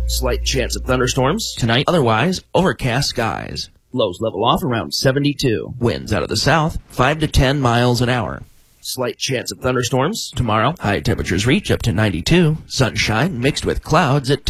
Slight chance of thunderstorms. Tonight, otherwise overcast skies. Lows level off around 72. Winds out of the south, 5 to 10 miles an hour. Slight chance of thunderstorms. Tomorrow, high temperatures reach up to 92. Sunshine mixed with clouds at